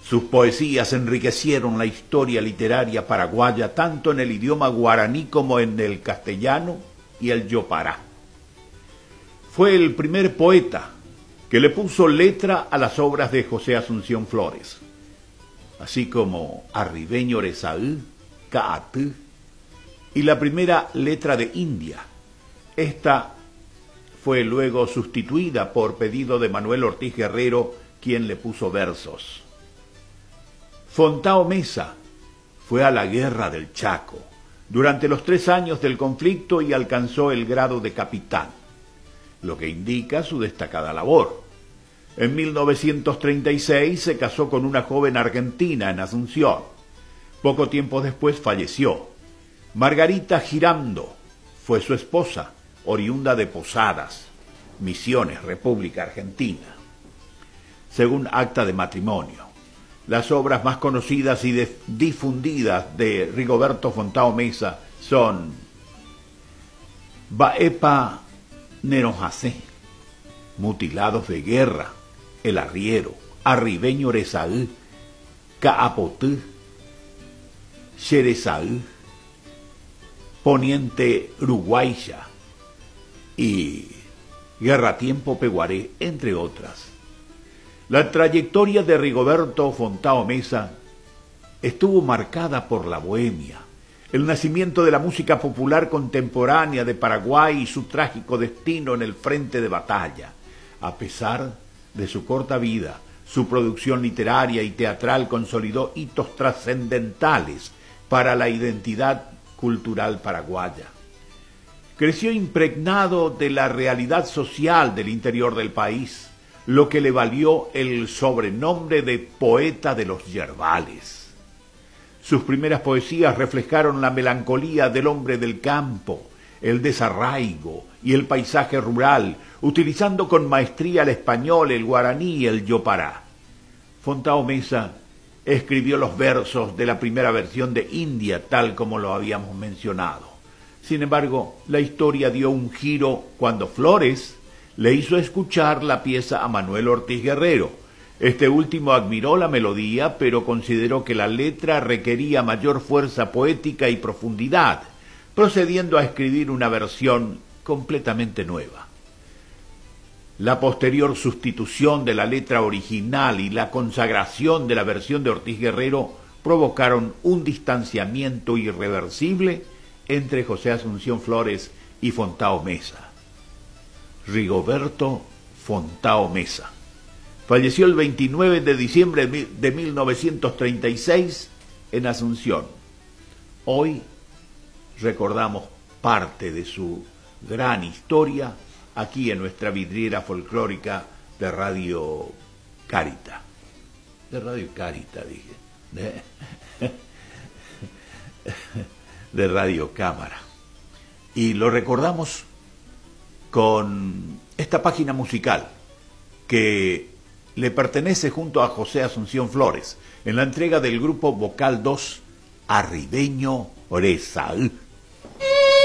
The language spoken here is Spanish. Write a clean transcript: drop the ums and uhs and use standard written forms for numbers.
Sus poesías enriquecieron la historia literaria paraguaya tanto en el idioma guaraní como en el castellano y el yopará. Fue el primer poeta que le puso letra a las obras de José Asunción Flores, así como Arribeño Oresaú, Caatú, y la primera letra de India. Esta fue luego sustituida por pedido de Manuel Ortiz Guerrero, quien le puso versos. Fontao Mesa fue a la guerra del Chaco durante los 3 años del conflicto y alcanzó el grado de capitán, lo que indica su destacada labor. En 1936 se casó con una joven argentina en Asunción. Poco tiempo después falleció. Margarita Girando fue su esposa, oriunda de Posadas, Misiones, República Argentina. Según acta de matrimonio, las obras más conocidas y difundidas de Rigoberto Fontao Mesa son Baepa Neronjacé, Mutilados de Guerra, El Arriero, Arribeño Oresaú, Caapotú, Xeresaú, Poniente Uruguaya y Guerra Tiempo Peguaré, entre otras. La trayectoria de Rigoberto Fontao Mesa estuvo marcada por la bohemia, el nacimiento de la música popular contemporánea de Paraguay y su trágico destino en el frente de batalla. A pesar de su corta vida, su producción literaria y teatral consolidó hitos trascendentales para la identidad cultural paraguaya. Creció impregnado de la realidad social del interior del país, lo que le valió el sobrenombre de poeta de los yerbales. Sus primeras poesías reflejaron la melancolía del hombre del campo, el desarraigo y el paisaje rural, utilizando con maestría el español, el guaraní y el yopará. Fontao Mesa escribió los versos de la primera versión de India, tal como lo habíamos mencionado. Sin embargo, la historia dio un giro cuando Flores le hizo escuchar la pieza a Manuel Ortiz Guerrero. Este último admiró la melodía, pero consideró que la letra requería mayor fuerza poética y profundidad, procediendo a escribir una versión completamente nueva. La posterior sustitución de la letra original y la consagración de la versión de Ortiz Guerrero provocaron un distanciamiento irreversible entre José Asunción Flores y Fontao Mesa. Rigoberto Fontao Mesa falleció el 29 de diciembre de 1936 en Asunción. Hoy recordamos parte de su gran historia aquí en nuestra vidriera folclórica de Radio Carita. De Radio Carita, dije. De Radio Cámara. Y lo recordamos con esta página musical que le pertenece junto a José Asunción Flores en la entrega del grupo Vocal 2 Arribeño Oresaú.